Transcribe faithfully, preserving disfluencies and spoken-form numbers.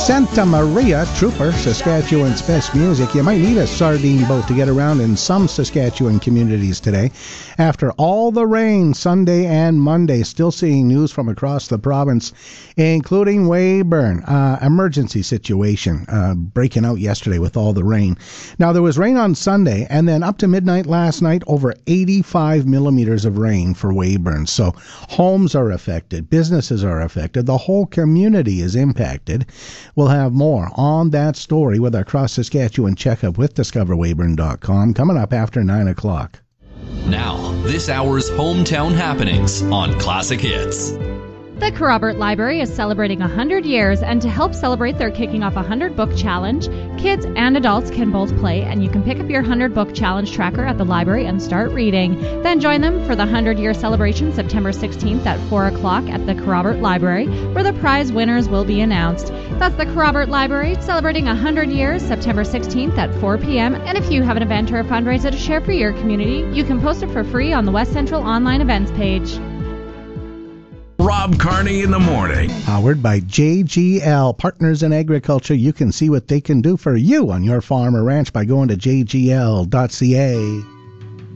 Santa Maria, Trooper, Saskatchewan's best music. You might need a sardine boat to get around in some Saskatchewan communities today. After all the rain Sunday and Monday, still seeing news from across the province, including Weyburn. Uh, emergency situation uh, breaking out yesterday with all the rain. Now, there was rain on Sunday, and then up to midnight last night, over eighty-five millimeters of rain for Weyburn. So homes are affected, businesses are affected, the whole community is impacted. We'll have more on that story with our Cross-Saskatchewan checkup with discover weyburn dot com coming up after nine o'clock. Now, this hour's hometown happenings on Classic Hits. The Kerrobert Library is celebrating one hundred years, and to help celebrate, they're kicking off a one hundred book challenge. Kids and adults can both play, and you can pick up your one hundred book challenge tracker at the library and start reading. Then join them for the one hundred year celebration September sixteenth at four o'clock at the Kerrobert Library, where the prize winners will be announced. That's the Kerrobert Library, celebrating one hundred years September sixteenth at four p.m. And if you have an event or a fundraiser to share for your community, you can post it for free on the West Central online events page. Rob Carney in the morning. Powered by J G L, Partners in Agriculture. You can see what they can do for you on your farm or ranch by going to j g l dot c a.